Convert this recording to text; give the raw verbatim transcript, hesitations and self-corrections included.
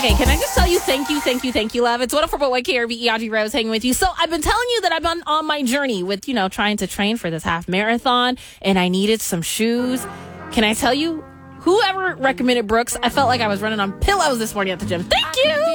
Okay, can I just tell you thank you, thank you, thank you, love. It's one oh four point one K R V E, Audrey Rose hanging with you. So I've been telling you that I've been on my journey with, you know, trying to train for this half marathon, and I needed some shoes. Can I tell you, whoever recommended Brooks, I felt like I was running on pillows this morning at the gym. Thank you.